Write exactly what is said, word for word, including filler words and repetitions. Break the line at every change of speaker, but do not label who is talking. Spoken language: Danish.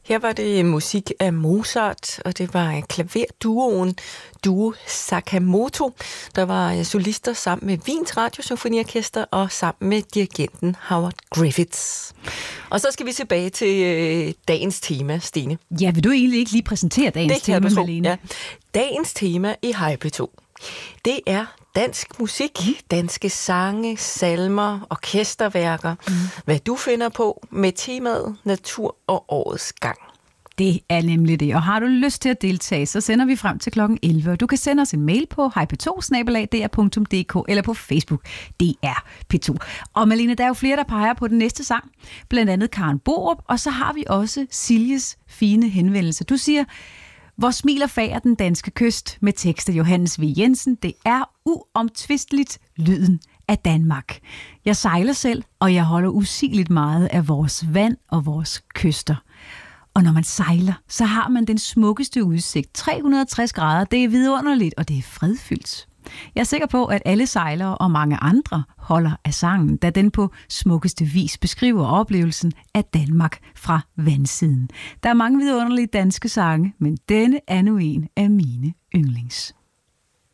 Her var det musik af Mozart, og det var klaverduoen Duo Sakamoto, der var solister sammen med Wiens Radiosymfoniorkester og sammen med dirigenten Howard Griffiths. Og så skal vi tilbage til øh, dagens tema, Stine.
Ja, vil du egentlig ikke lige præsentere dagens
det
tema, Malene?
Ja. Dagens tema i Hej P to, det er dansk musik, danske sange, salmer, orkesterværker, mm. hvad du finder på med temaet natur og årets gang.
Det er nemlig det, og har du lyst til at deltage, så sender vi frem til klokken elleve, og du kan sende os en mail på hej p to snabel-a d r punktum d k eller på Facebook, D R P to. Og Malene, der er jo flere, der peger på den næste sang, blandt andet Karen Borup, og så har vi også Siljes fine henvendelse. Du siger, hvor smiler fager den danske kyst med tekst af Johannes V. Jensen, det er uomtvisteligt lyden af Danmark. Jeg sejler selv, og jeg holder usigeligt meget af vores vand og vores kyster. Og når man sejler, så har man den smukkeste udsigt. tre hundrede og tres grader, det er vidunderligt, og det er fredfyldt. Jeg er sikker på, at alle sejlere og mange andre holder af sangen, da den på smukkeste vis beskriver oplevelsen af Danmark fra vandsiden. Der er mange vidunderlige danske sange, men denne er nu en af mine yndlings.